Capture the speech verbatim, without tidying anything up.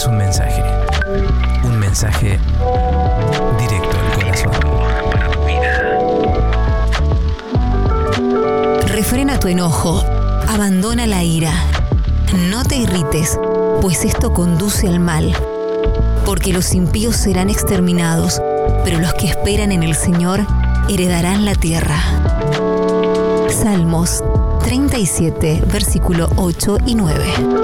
es un mensaje. Un mensaje directo al corazón. Refrena tu enojo. Abandona la ira. No te irrites, pues esto conduce al mal. Porque los impíos serán exterminados, pero los que esperan en el Señor heredarán la tierra. Salmos treinta y siete, versículo ocho y nueve.